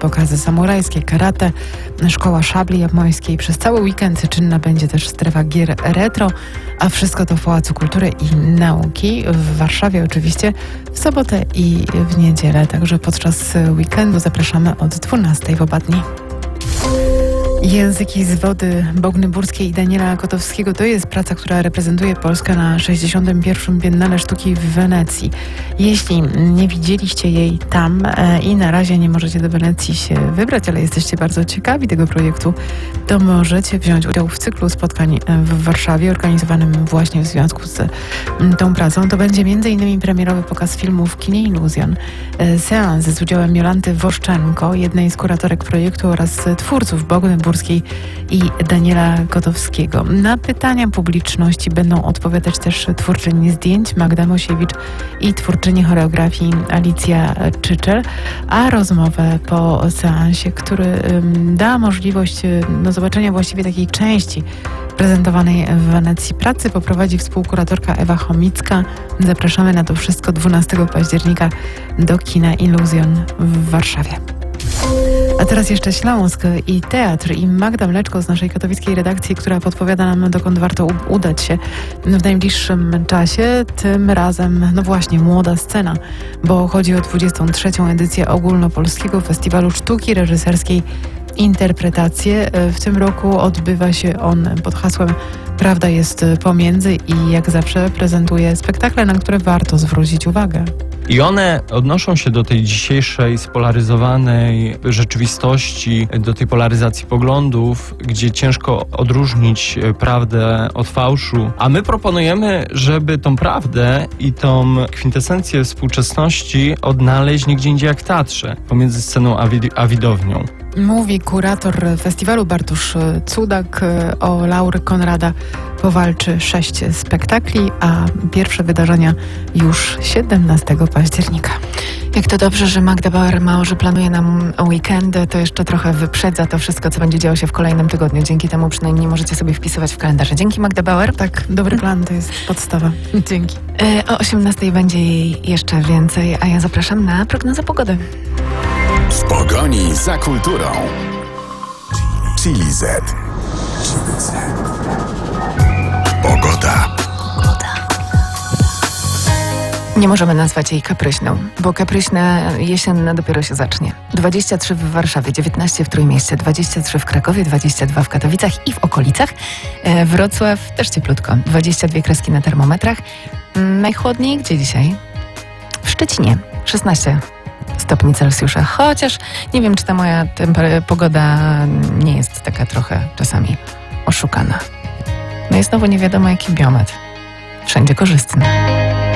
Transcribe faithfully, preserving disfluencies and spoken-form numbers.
pokazy samurajskie, karate, szkoła szabli japońskiej. Przez cały weekend czynna będzie też strefa gier retro, a wszystko to w Pałacu Kultury i Nauki w Warszawie oczywiście w sobotę i w niedzielę. Także podczas weekendu zapraszamy od dwunastej w oba dni. Języki z wody Bogny Burskiej i Daniela Kotowskiego to jest praca, która reprezentuje Polskę na sześćdziesiątym pierwszym Biennale Sztuki w Wenecji. Jeśli nie widzieliście jej tam e, i na razie nie możecie do Wenecji się wybrać, ale jesteście bardzo ciekawi tego projektu, to możecie wziąć udział w cyklu spotkań w Warszawie organizowanym właśnie w związku z m, tą pracą. To będzie między innymi premierowy pokaz filmu w kinie Iluzjon, e, seans z udziałem Jolanty Woszczenko, jednej z kuratorek projektu oraz twórców Bogny Burskiej i Daniela Kotowskiego. Na pytania publiczności będą odpowiadać też twórczyni zdjęć Magda Mosiewicz i twórczyni choreografii Alicja Czyczel, a rozmowę po seansie, który um, da możliwość no, zobaczenia właściwie takiej części prezentowanej w Wenecji pracy poprowadzi współkuratorka Ewa Chomicka. Zapraszamy na to wszystko dwunastego października do kina Iluzjon w Warszawie. A teraz jeszcze Śląsk i teatr i Magda Mleczko z naszej katowickiej redakcji, która podpowiada nam, dokąd warto u- udać się w najbliższym czasie. Tym razem, no właśnie, młoda scena, bo chodzi o dwudziestą trzecią edycję Ogólnopolskiego Festiwalu Sztuki Reżyserskiej Interpretacje. W tym roku odbywa się on pod hasłem Prawda jest pomiędzy i jak zawsze prezentuje spektakle, na które warto zwrócić uwagę. I one odnoszą się do tej dzisiejszej spolaryzowanej rzeczywistości, do tej polaryzacji poglądów, gdzie ciężko odróżnić prawdę od fałszu. A my proponujemy, żeby tą prawdę i tą kwintesencję współczesności odnaleźć nigdzie indziej jak w teatrze, pomiędzy sceną a, wid- a widownią. Mówi kurator festiwalu Bartosz Cudak. O laury Konrada powalczy sześć spektakli, a pierwsze wydarzenia już siedemnastego października. Jak to dobrze, że Magda Bauer-Małże, że planuje nam weekendy, to jeszcze trochę wyprzedza to wszystko, co będzie działo się w kolejnym tygodniu. Dzięki temu przynajmniej możecie sobie wpisywać w kalendarze. Dzięki, Magda Bauer. Tak, dobry plan to jest podstawa. Dzięki. O osiemnastej będzie jej jeszcze więcej, a ja zapraszam na prognozę pogody. W pogoni za kulturą. Chili Z. Pogoda. Nie możemy nazwać jej kapryśną, bo kapryśna jesienna dopiero się zacznie. dwadzieścia trzy w Warszawie, dziewiętnaście w Trójmieście, dwadzieścia trzy w Krakowie, dwadzieścia dwa w Katowicach i w okolicach. E, Wrocław też cieplutko, dwadzieścia dwie kreski na termometrach. Najchłodniej gdzie dzisiaj? W Szczecinie, szesnaście stopni Celsjusza, chociaż nie wiem, czy ta moja temper- pogoda nie jest taka trochę czasami oszukana. No i znowu nie wiadomo jaki biometr. Wszędzie korzystny.